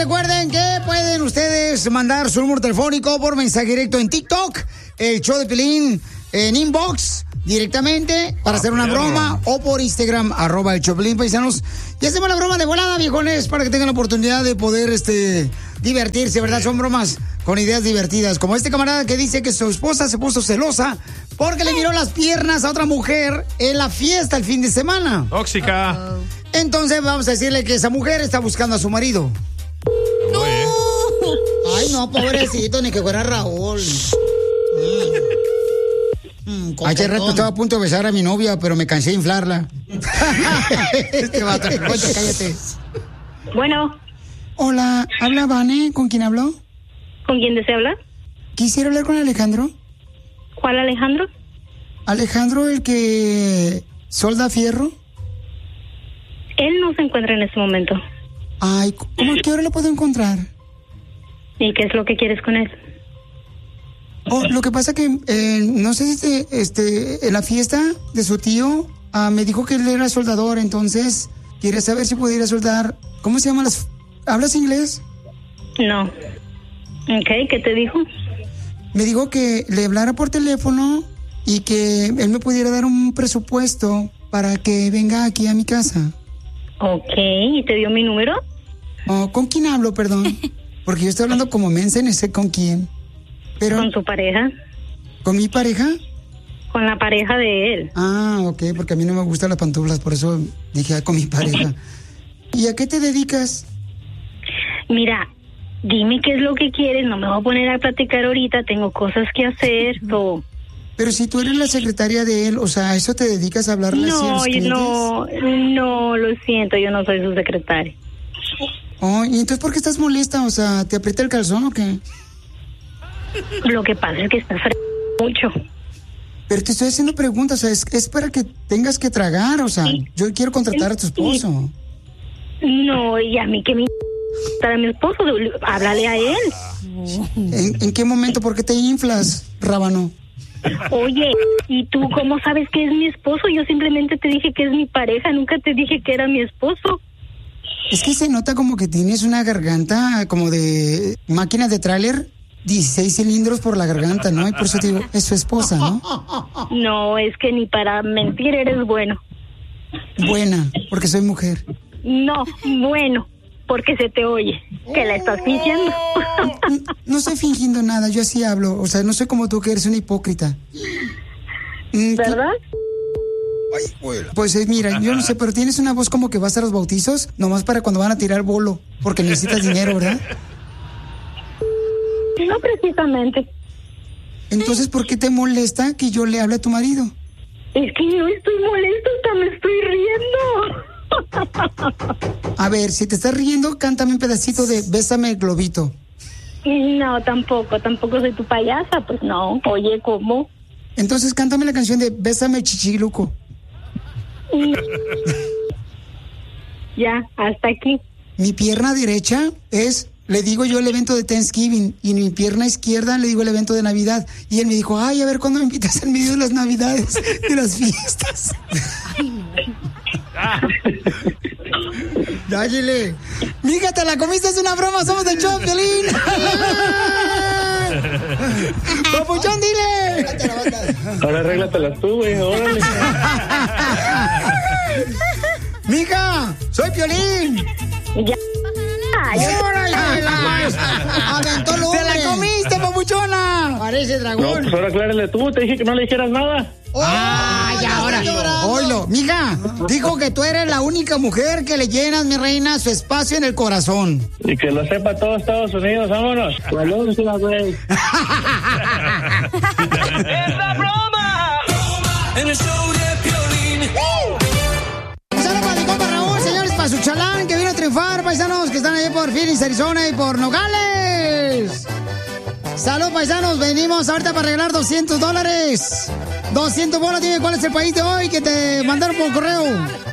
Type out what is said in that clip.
recuerden que pueden ustedes mandar su número telefónico por mensaje directo en TikTok, el show de Piolín, en inbox directamente para hacer una broma, o por Instagram, @el show de Piolín, paisanos. Y hacemos la broma de volada, viejones, para que tengan la oportunidad de poder divertirse, ¿verdad? Son bromas con ideas divertidas, como este camarada que dice que su esposa se puso celosa porque le miró las piernas a otra mujer en la fiesta el fin de semana. Tóxica. Entonces vamos a decirle que esa mujer está buscando a su marido. ¡No! Ay, no, pobrecito, ni que fuera Raúl. Hace rato estaba a punto de besar a mi novia, pero me cansé de inflarla. Este vato, oye, cállate. Bueno. Hola, ¿habla Vane? ¿Con quién habló? ¿Con quién desea hablar? Quisiera hablar con Alejandro. ¿Cuál Alejandro? Alejandro, el que solda fierro. Él no se encuentra en este momento. Ay, ¿cómo a qué hora lo puedo encontrar? ¿Y qué es lo que quieres con él? Oh, lo que pasa que, no sé si en la fiesta de su tío, me dijo que él era soldador, entonces quería saber si pudiera soldar. ¿Cómo se llaman las...? ¿Hablas inglés? No. Ok, ¿qué te dijo? Me dijo que le hablara por teléfono y que él me pudiera dar un presupuesto para que venga aquí a mi casa. Ok, ¿y te dio mi número? Oh, ¿con quién hablo, perdón? Porque yo estoy hablando como mensa y no sé con quién. Pero... ¿Con tu pareja? ¿Con mi pareja? Con la pareja de él. Ah, ok, porque a mí no me gustan las pantuflas, por eso dije con mi pareja. ¿Y a qué te dedicas? Mira, dime qué es lo que quieres, no me voy a poner a platicar ahorita, tengo cosas que hacer, todo. Pero si tú eres la secretaria de él, o sea, ¿a eso te dedicas a hablarle así a los clientes? No, lo siento, yo no soy su secretaria. Oh, ¿y entonces por qué estás molesta? O sea, ¿te aprieta el calzón o qué? Lo que pasa es que está mucho. Pero te estoy haciendo preguntas, o sea, es para que tengas que tragar, o sea, yo quiero contratar a tu esposo. No, y a mí que me para mi esposo, háblale a él. ¿En qué momento? ¿Por qué te inflas, rábano? Oye, ¿y tú cómo sabes que es mi esposo? Yo simplemente te dije que es mi pareja, nunca te dije que era mi esposo. Es que se nota como que tienes una garganta como de máquina de tráiler, 16 cilindros por la garganta, ¿no? Y por eso te digo, es su esposa, ¿no? No, es que ni para mentir eres bueno. Buena, porque soy mujer. No, bueno, porque se te oye, que la estás fingiendo. No estoy fingiendo nada, yo así hablo, o sea, no soy como tú que eres una hipócrita. ¿Verdad? Pues mira, yo no sé, pero tienes una voz como que vas a los bautizos, nomás para cuando van a tirar bolo, porque necesitas dinero, ¿verdad? No precisamente. Entonces, ¿por qué te molesta que yo le hable a tu marido? Es que no estoy molesta, hasta me estoy riendo. A ver, si te estás riendo, cántame un pedacito de Bésame el globito. No, tampoco soy tu payasa, pues no. Oye, ¿cómo? Entonces cántame la canción de Bésame Chichiluco. Ya, hasta aquí. Mi pierna derecha le digo yo el evento de Thanksgiving, y mi pierna izquierda le digo el evento de Navidad. Y él me dijo, ay, a ver cuándo me invitas al medio de las Navidades, de las fiestas. Ay, no. Dájele. Mija, te la comiste, es una broma, somos del show, Piolín. Papuchón, dile. Ahora arréglatelas tú, güey, órale. Mija, soy Piolín. Ya. ¡Aventó el hombre! ¡Te la comiste, papuchona! Parece dragón. No, pues ahora aclárale tú, te dije que no le dijeras nada. ¡Ay, ahora! Oilo, mija, dijo que tú eres la única mujer que le llenas, mi reina, su espacio en el corazón. Y que lo sepa todo Estados Unidos, vámonos. Saludos, güey. ¡Es la broma! En el show de Piolín. Saludos para mi compa Raúl, señores, para su chalán que vino a triunfar, paisanos que están ahí por Phoenix, Arizona y por Nogales. Salud, paisanos, venimos ahorita para regalar $200. 200 bolas, dime cuál es el país de hoy que te mandaron por correo.